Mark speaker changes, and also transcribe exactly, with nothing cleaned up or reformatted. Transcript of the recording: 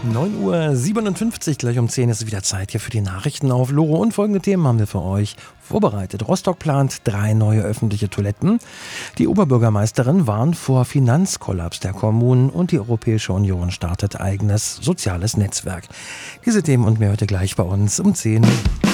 Speaker 1: neun Uhr siebenundfünfzig, gleich um zehn ist es wieder Zeit hier für die Nachrichten auf Loro. Und folgende Themen haben wir für euch vorbereitet. Rostock plant drei neue öffentliche Toiletten. Die Oberbürgermeisterin warnt vor Finanzkollaps der Kommunen und die Europäische Union startet eigenes soziales Netzwerk. Diese Themen und mehr heute gleich bei uns um zehn.